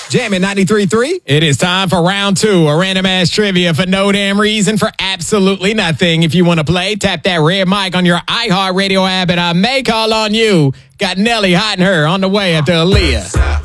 Jamming 93.3. It is time for round two, a random ass trivia for no damn reason, for absolutely nothing. If you want to play, tap that red mic on your iHeartRadio app and I may call on you. Got Nelly hiding her on the way after Aaliyah.